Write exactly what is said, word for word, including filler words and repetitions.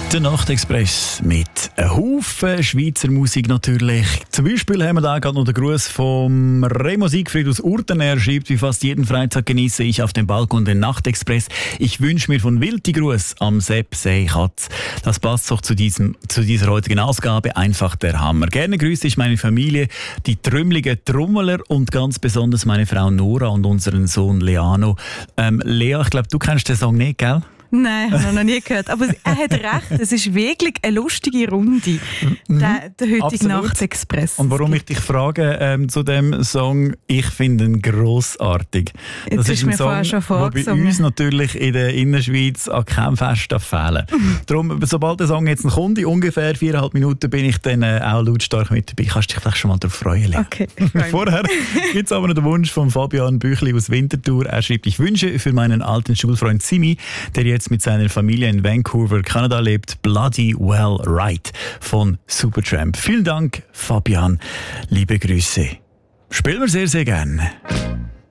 Der Nachtexpress mit einem Haufen Schweizer Musik natürlich. Zum Beispiel haben wir da gerade noch den Gruß vom Remo Siegfried aus Urten. Er schreibt, wie fast jeden Freitag genieße ich auf dem Balkon den Nachtexpress. Ich wünsche mir von Wild die Gruß am Sepp Seechatz. Das passt doch zu, diesem, zu dieser heutigen Ausgabe. Einfach der Hammer. Gerne grüße ich meine Familie, die trümmelige Trommeler und ganz besonders meine Frau Nora und unseren Sohn Leano. Ähm, Lea, ich glaube, du kennst den Song nicht, gell? Nein, habe ich noch nie gehört. Aber er hat recht, es ist wirklich eine lustige Runde, Mhm. der, der heutige Absolut. Nachtexpress. Und warum ich dich frage ähm, zu dem Song, ich finde ihn grossartig. Jetzt Das ist ist ein mir vorher Song, schon der bei vorgesungen. uns natürlich in der Innerschweiz an keinem Fest fehlen. Darum, sobald der Song jetzt noch kommt, in ungefähr viereinhalb Minuten bin ich dann äh, auch lautstark mit dabei. Kannst du dich vielleicht schon mal darauf freuen? Lea? Okay, ich freue mich. Vorher gibt es aber noch den Wunsch von Fabian Büchli aus Winterthur. Er schreibt, ich wünsche für meinen alten Schulfreund Simi, der jetzt mit seiner Familie in Vancouver, Kanada lebt, Bloody Well Right von Supertramp. Vielen Dank, Fabian. Liebe Grüße. Spielen wir sehr, sehr gerne.